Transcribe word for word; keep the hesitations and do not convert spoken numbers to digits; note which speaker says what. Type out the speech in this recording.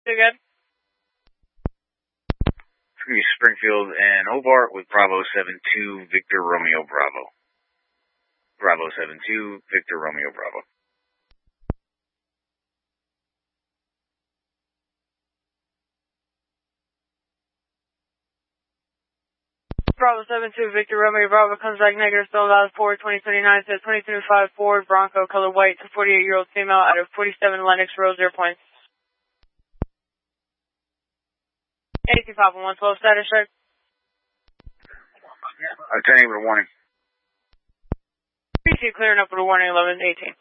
Speaker 1: Again?
Speaker 2: It's going to be Springfield and Hobart with Bravo seven two, Victor Romeo Bravo. Bravo seven two, Victor Romeo Bravo.
Speaker 1: Bravo seven two, Victor Romeo Bravo comes back negative, still allowed Ford twenty twenty-nine, says twenty twenty-five Ford Bronco, color white, to forty-eight-year-old female out of forty-seven Lennox Road, zero points. eighty five one twelve status check.
Speaker 2: Uh, ten eight with a warning.
Speaker 1: P C clearing up with a warning, eleven eighteen.